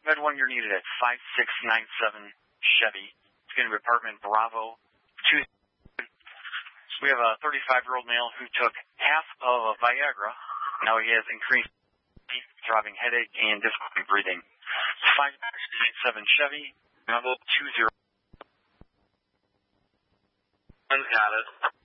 Med 1, you're needed at 5697 Chevy. It's going to be apartment Bravo 2. We have a 35-year-old male who took half of a Viagra. Now he has increased deep throbbing headache and difficulty breathing. 5697 Chevy, Bravo 20. Got it.